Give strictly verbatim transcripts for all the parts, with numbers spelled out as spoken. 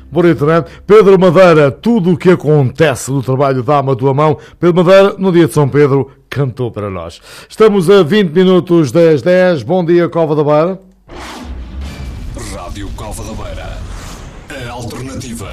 Bonito, não é? Pedro Madeira, tudo o que acontece no trabalho dá-me a tua mão. Pedro Madeira, no dia de São Pedro, cantou para nós. Estamos a vinte minutos das dez. Bom dia, Cova da Beira. Rádio Cova da Beira, a alternativa.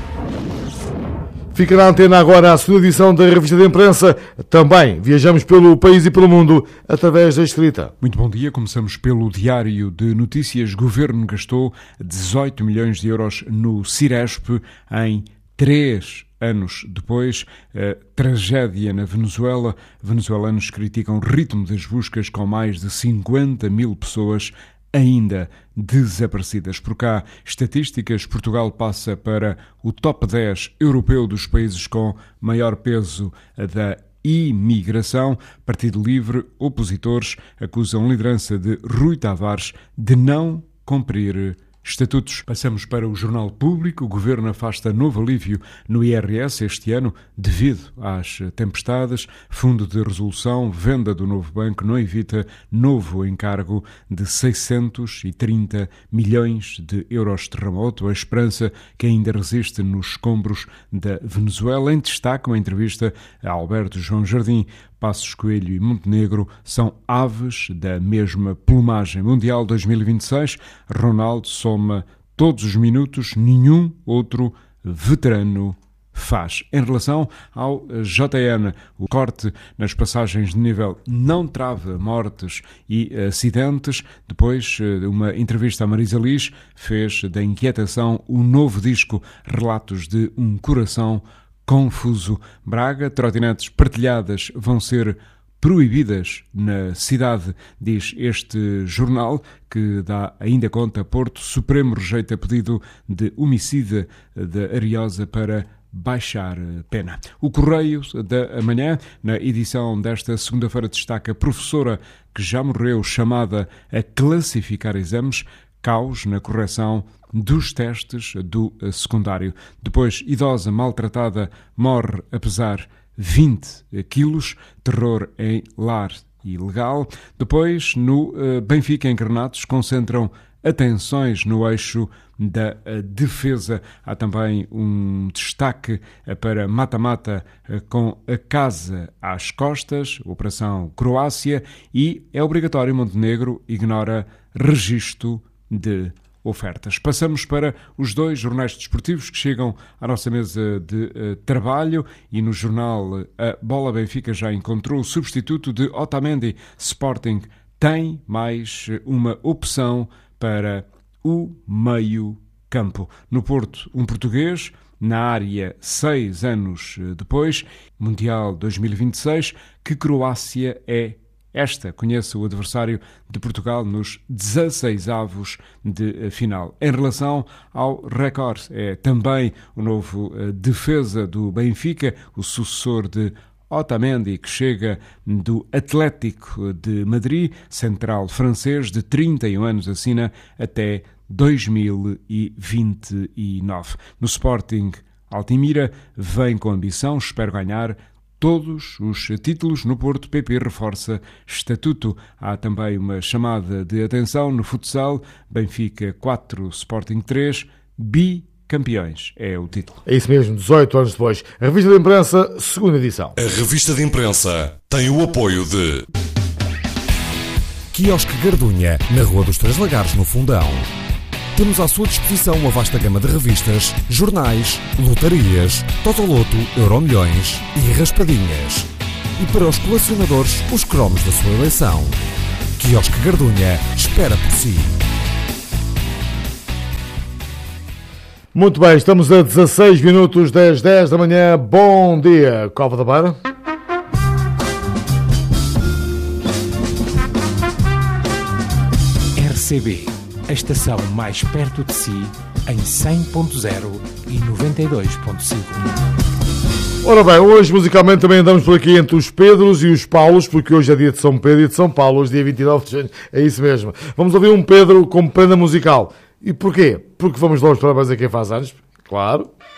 Fica na antena agora a segunda edição da Revista de Imprensa. Também viajamos pelo país e pelo mundo através da escrita. Muito bom dia. Começamos pelo Diário de Notícias. Governo gastou dezoito milhões de euros no Ciresp em três anos depois. A tragédia na Venezuela. Venezuelanos criticam o ritmo das buscas com mais de cinquenta mil pessoas ainda desaparecidas. Por cá, estatísticas, Portugal passa para o top dez europeu dos países com maior peso da imigração. Partido Livre, opositores acusam liderança de Rui Tavares de não cumprir estatutos. Passamos para o Jornal Público. O Governo afasta novo alívio no I R S este ano devido às tempestades. Fundo de resolução, venda do novo banco não evita novo encargo de seiscentos e trinta milhões de euros. Terremoto, a esperança que ainda resiste nos escombros da Venezuela. Em destaque, uma entrevista a Alberto João Jardim. Passos Coelho e Montenegro são aves da mesma plumagem. Mundial dois mil e vinte e seis, Ronaldo soma todos os minutos, nenhum outro veterano faz. Em relação ao J N, o corte nas passagens de nível não trava mortes e acidentes. Depois, uma entrevista a Marisa Liz fez da inquietação o novo disco Relatos de um Coração Confuso. Braga, trotinetes partilhadas vão ser proibidas na cidade, diz este jornal, que dá ainda conta. Porto Supremo rejeita pedido de homicida da Ariosa para baixar pena. O Correio da Manhã, na edição desta segunda-feira, destaca a professora que já morreu chamada a classificar exames. Caos na correção dos testes do secundário. Depois, idosa maltratada morre a pesar vinte quilos. Terror em lar ilegal. Depois, no uh, Benfica Encarnados, concentram atenções no eixo da uh, defesa. Há também um destaque uh, para mata-mata uh, com a casa às costas, Operação Croácia, e é obrigatório. Montenegro ignora registro de ofertas. Passamos para os dois jornais desportivos que chegam à nossa mesa de uh, trabalho, e no jornal uh, A Bola Benfica já encontrou o substituto de Otamendi. Sporting tem mais uma opção para o meio campo. No Porto, um português na área seis anos depois. Mundial dois mil e vinte e seis, que Croácia é esta? Conhece o adversário de Portugal nos dezasseisavos de final. Em relação ao recorde, é também o novo uh, defesa do Benfica, o sucessor de Otamendi, que chega do Atlético de Madrid, central francês de trinta e um anos, assina até dois mil e vinte e nove. No Sporting, Altimira vem com ambição, espera ganhar todos os títulos. No Porto, P P reforça estatuto. Há também uma chamada de atenção no futsal. Benfica quatro, Sporting três, bicampeões é o título. É isso mesmo, dezoito anos depois. A Revista de Imprensa, segunda edição. A Revista de Imprensa tem o apoio de Quiosque Gardunha, na Rua dos Três Lagares, no Fundão. Temos à sua disposição uma vasta gama de revistas, jornais, lotarias, Totoloto, Euromilhões e raspadinhas. E para os colecionadores, os cromos da sua eleição. Quiosque Gardunha espera por si. Muito bem, estamos a dezasseis minutos das dez da manhã. Bom dia, Cova da Beira. R C B, a estação mais perto de si, em cem ponto zero e noventa e dois ponto cinco. Ora bem, hoje musicalmente também andamos por aqui entre os Pedros e os Paulos, porque hoje é dia de São Pedro e de São Paulo, hoje dia vinte e nove de junho, é isso mesmo. Vamos ouvir um Pedro como prenda musical. E porquê? Porque vamos dar os parabéns a quem faz anos, claro.